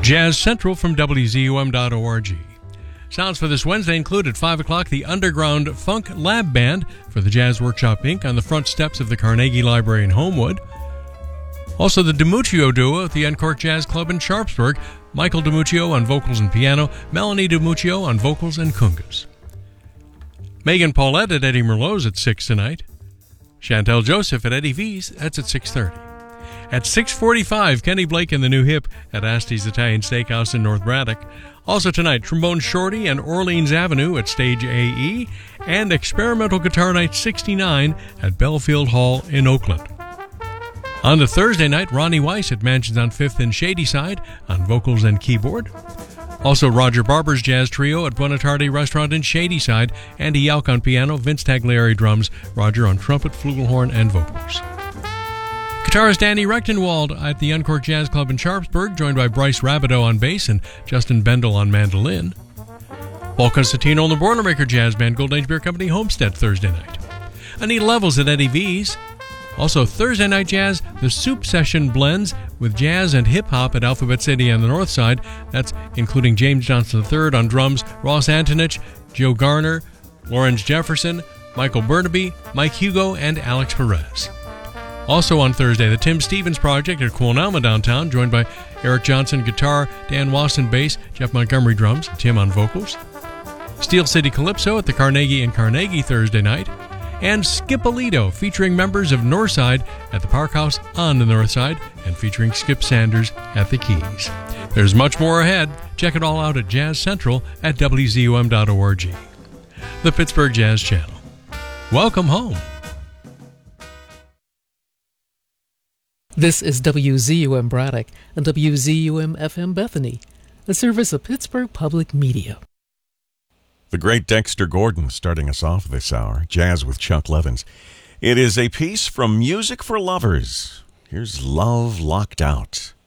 Jazz Central from WZUM.org. Sounds for this Wednesday include at 5 o'clock the Underground Funk Lab Band for the Jazz Workshop Inc. on the front steps of the Carnegie Library in Homewood. Also the DiMuccio Duo at the Uncork Jazz Club in Sharpsburg. Michael DiMuccio on vocals and piano, Melanie DiMuccio on vocals and congas. Megan Paulette at Eddie Merlot's at 6 tonight. Chantel Joseph at Eddie V's, that's at 6:30. At 6:45, Kenny Blake and the New Hip at Asti's Italian Steakhouse in North Braddock. Also tonight, Trombone Shorty and Orleans Avenue at Stage AE, and Experimental Guitar Night 69 at Belfield Hall in Oakland. On to Thursday night, Ronnie Weiss at Mansions on 5th and Shadyside on vocals and keyboard. Also Roger Barber's Jazz Trio at Buonarroti Restaurant in Shadyside, Andy Yauch on piano, Vince Tagliari drums, Roger on trumpet, flugelhorn, and vocals. Guitarist Danny Rechtenwald at the Uncork Jazz Club in Sharpsburg, joined by Bryce Rabideau on bass and Justin Bendel on mandolin. Paul Constantino and the Boilermaker Jazz Band, Golden Age Beer Company, Homestead, Thursday night. Anita Levels at Eddie V's. Also Thursday night jazz, the Soup Session blends with jazz and hip-hop at Alphabet City on the north side. That's including James Johnson III on drums, Ross Antonich, Joe Garner, Lawrence Jefferson, Michael Burnaby, Mike Hugo, and Alex Perez. Also on Thursday, the Tim Stevens Project at Quonama downtown, joined by Eric Johnson guitar, Dan Wasson bass, Jeff Montgomery drums, Tim on vocals. Steel City Calypso at the Carnegie in Carnegie Thursday night. And Skip-A-Lido, featuring members of Northside at the Park House on the north side, and featuring Skip Sanders at the keys. There's much more ahead. Check it all out at Jazz Central at WZUM.org. The Pittsburgh Jazz Channel. Welcome home. This is WZUM Braddock and WZUM-FM Bethany, a service of Pittsburgh Public Media. The great Dexter Gordon starting us off this hour, Jazz with Chuck Levins. It is a piece from Music for Lovers. Here's Love Locked Out.